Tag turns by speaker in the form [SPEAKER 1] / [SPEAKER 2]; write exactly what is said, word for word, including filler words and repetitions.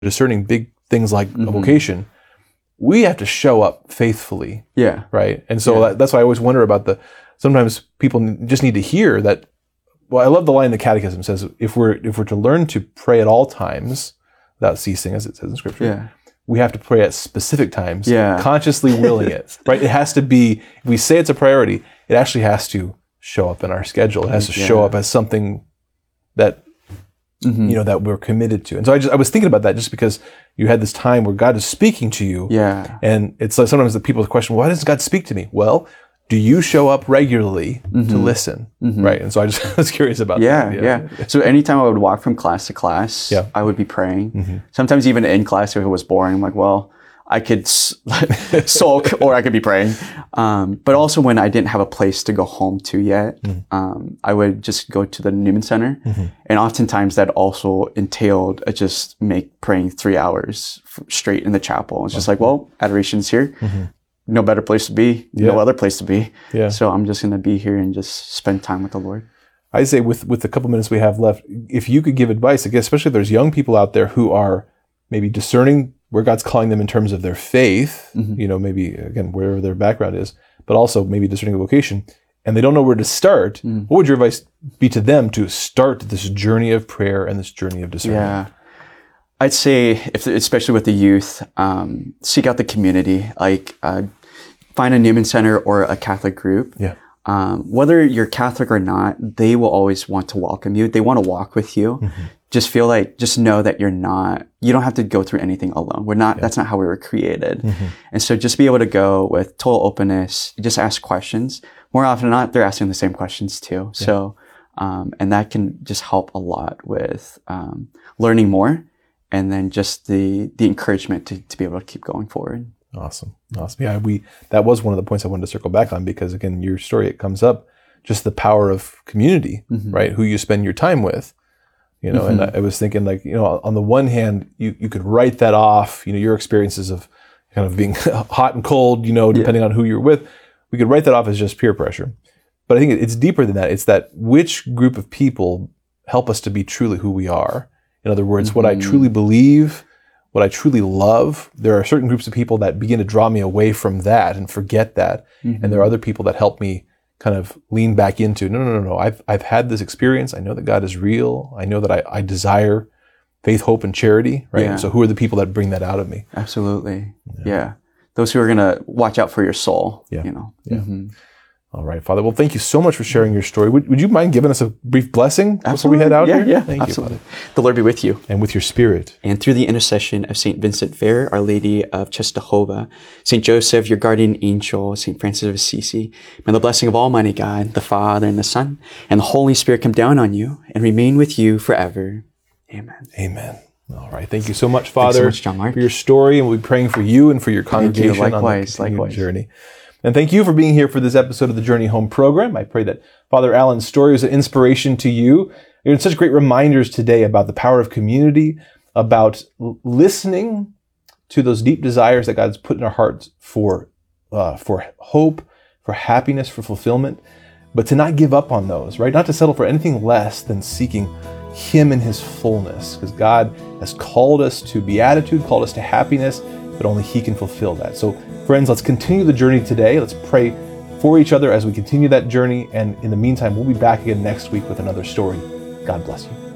[SPEAKER 1] discerning big things like
[SPEAKER 2] Mm-hmm.
[SPEAKER 1] a vocation, we have to show up faithfully.
[SPEAKER 2] Yeah.
[SPEAKER 1] Right. And so
[SPEAKER 2] Yeah.
[SPEAKER 1] that, that's why I always wonder about the, sometimes people just need to hear that. Well, I love the line in the Catechism says, if we're, if we're to learn to pray at all times without ceasing, as it says in Scripture,
[SPEAKER 2] Yeah.
[SPEAKER 1] we have to pray at specific times,
[SPEAKER 2] Yeah.
[SPEAKER 1] consciously willing it, right? It has to be, if we say it's a priority, it actually has to show up in our schedule. It has to show
[SPEAKER 2] Yeah.
[SPEAKER 1] up as something that,
[SPEAKER 2] Mm-hmm.
[SPEAKER 1] you know, that we're committed to. And so I just, I was thinking about that just because you had this time where God is speaking to you.
[SPEAKER 2] Yeah.
[SPEAKER 1] And it's like sometimes the people question, why doesn't God speak to me? Well, do you show up regularly
[SPEAKER 2] Mm-hmm.
[SPEAKER 1] to listen? Right. And so I just was curious about
[SPEAKER 2] Yeah,
[SPEAKER 1] that.
[SPEAKER 2] yeah. So anytime I would walk from class to class,
[SPEAKER 1] Yeah.
[SPEAKER 2] I would be praying.
[SPEAKER 1] Mm-hmm.
[SPEAKER 2] Sometimes even in class, if it was boring, I'm like, well, I could s- sulk or I could be praying. Um, but also when I didn't have a place to go home to yet,
[SPEAKER 1] Mm-hmm.
[SPEAKER 2] um, I would just go to the Newman Center. And oftentimes that also entailed uh, just make praying three hours f- straight in the chapel. It's just like, well, adoration's here. No better place to be.
[SPEAKER 1] Mm-hmm. Yeah.
[SPEAKER 2] No other place to be.
[SPEAKER 1] Yeah.
[SPEAKER 2] So I'm just going to be here and just spend time with the Lord.
[SPEAKER 1] I say with, with the couple minutes we have left, if you could give advice, I guess, especially if there's young people out there who are maybe discerning where God's calling them in terms of their faith,
[SPEAKER 2] Mm-hmm.
[SPEAKER 1] you know, maybe again, wherever their background is, but also maybe discerning a vocation, and they don't know where to start,
[SPEAKER 2] Mm.
[SPEAKER 1] what would your advice be to them to start this journey of prayer and this journey of discernment?
[SPEAKER 2] Yeah. I'd say, if especially with the youth, um, seek out the community. Like, uh, find a Newman Center or a Catholic group.
[SPEAKER 1] Yeah.
[SPEAKER 2] Um, whether you're Catholic or not, they will always want to welcome you. They want to walk with you.
[SPEAKER 1] Mm-hmm.
[SPEAKER 2] Just feel like, just know that you're not, you don't have to go through anything alone. We're not, that's not how we were created.
[SPEAKER 1] Mm-hmm.
[SPEAKER 2] And so just be able to go with total openness, just ask questions. More often than not, they're asking the same questions too. So, um, and that can just help a lot with, um, learning more. And then just the, the encouragement to, to be able to keep going forward.
[SPEAKER 1] Awesome. Awesome. Yeah, we, that was one of the points I wanted to circle back on because again, your story, it comes up just the power of community,
[SPEAKER 2] Mm-hmm.
[SPEAKER 1] right? Who you spend your time with. You know, and I, I was thinking like, you know, on the one hand, you, you could write that off, you know, your experiences of kind of being hot and cold, you know, depending on who you're with, we could write that off as just peer pressure. But I think it's deeper than that. It's that which group of people help us to be truly who we are. In other words,
[SPEAKER 2] Mm-hmm.
[SPEAKER 1] what I truly believe, what I truly love. There are certain groups of people that begin to draw me away from that and forget that.
[SPEAKER 2] Mm-hmm.
[SPEAKER 1] And there are other people that help me kind of lean back into, no, no, no, no. I've, I've had this experience. I know that God is real. I know that I, I desire faith, hope, and charity, right?
[SPEAKER 2] Yeah.
[SPEAKER 1] And so who are the people that bring that out of me?
[SPEAKER 2] Absolutely. Yeah. yeah. Those who are going to watch out for your soul,
[SPEAKER 1] Yeah.
[SPEAKER 2] you know.
[SPEAKER 1] Yeah.
[SPEAKER 2] Mm-hmm.
[SPEAKER 1] All right, Father. Well, thank you so much for sharing your story. Would, would you mind giving us a brief blessing
[SPEAKER 2] Absolutely.
[SPEAKER 1] before we head out
[SPEAKER 2] yeah,
[SPEAKER 1] here?
[SPEAKER 2] Yeah,
[SPEAKER 1] Thank
[SPEAKER 2] absolutely.
[SPEAKER 1] you, Father.
[SPEAKER 2] The Lord be with you.
[SPEAKER 1] And with your spirit.
[SPEAKER 2] And through the intercession of Saint Vincent Ferrer, Our Lady of Czestochowa, Saint Joseph, your guardian angel, Saint Francis of Assisi, may the blessing of Almighty God, the Father and the Son, and the Holy Spirit come down on you and remain with you forever. Amen.
[SPEAKER 1] Amen. All right. Thank you so much, Father,
[SPEAKER 2] so much, John Mark.
[SPEAKER 1] for your story. And we'll be praying for you and for your
[SPEAKER 2] Thank you.
[SPEAKER 1] congregation
[SPEAKER 2] Likewise,
[SPEAKER 1] on the continued
[SPEAKER 2] likewise.
[SPEAKER 1] journey. And thank you for being here for this episode of the Journey Home program. I pray that Father Alan's story was an inspiration to you. There are such great reminders today about the power of community, about l- listening to those deep desires that God's put in our hearts for, uh, for hope, for happiness, for fulfillment, but to not give up on those, right? Not to settle for anything less than seeking Him in His fullness, because God has called us to beatitude, called us to happiness, but only He can fulfill that. So friends, let's continue the journey today. Let's pray for each other as we continue that journey. And in the meantime, we'll be back again next week with another story. God bless you.